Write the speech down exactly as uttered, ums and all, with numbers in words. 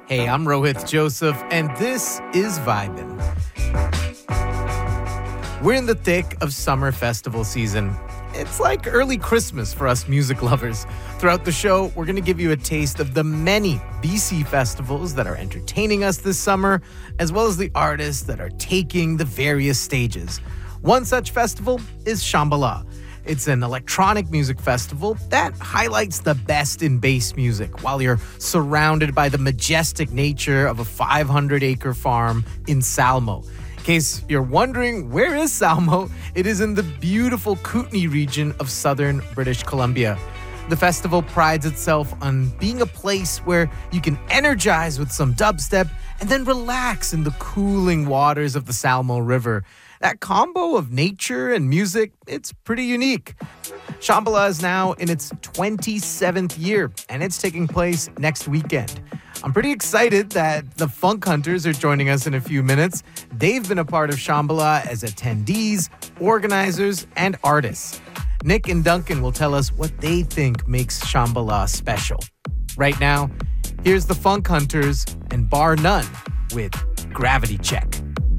Hey, I'm Rohit Joseph, and this is Vibin'. We're in the thick of summer festival season. It's like early Christmas for us music lovers. Throughout the show, we're going to give you a taste of the many B C festivals that are entertaining us this summer, as well as the artists that are taking the various stages. One such festival is Shambhala. It's an electronic music festival that highlights the best in bass music while you're surrounded by the majestic nature of a five hundred acre farm in Salmo. In case you're wondering, where is Salmo? It is in the beautiful Kootenay region of southern British Columbia. The festival prides itself on being a place where you can energize with some dubstep and then relax in the cooling waters of the Salmo River. That combo of nature and music, it's pretty unique. Shambhala is now in its twenty-seventh year, and it's taking place next weekend. I'm pretty excited that the Funk Hunters are joining us in a few minutes. They've been a part of Shambhala as attendees, organizers, and artists. Nick and Duncan will tell us what they think makes Shambhala special. Right now, here's the Funk Hunters and Bar None with Gravity Check.